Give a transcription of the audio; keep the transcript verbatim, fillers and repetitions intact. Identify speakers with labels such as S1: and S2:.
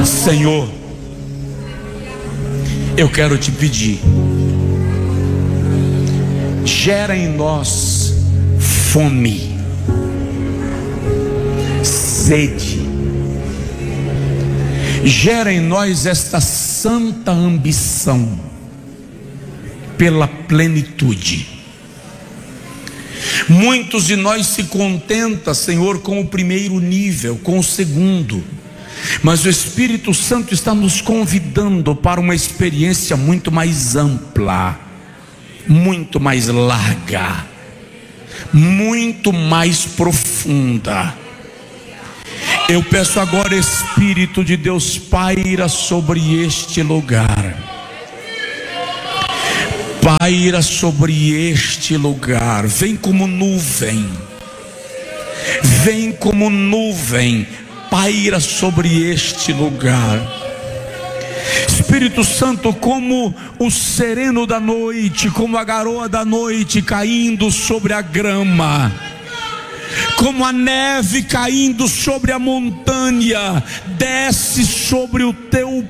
S1: Senhor, eu quero te pedir, gera em nós fome, sede, gera em nós esta santa ambição pela plenitude. Muitos de nós se contenta, Senhor, com o primeiro nível, com o segundo, mas o Espírito Santo está nos convidando para uma experiência muito mais ampla, muito mais larga, muito mais profunda. Eu peço agora, Espírito de Deus, paira sobre este lugar, paira sobre este lugar, vem como nuvem, vem como nuvem, paira sobre este lugar. Espírito Santo, como o sereno da noite, como a garoa da noite caindo sobre a grama, como a neve caindo sobre a montanha, desce sobre o teu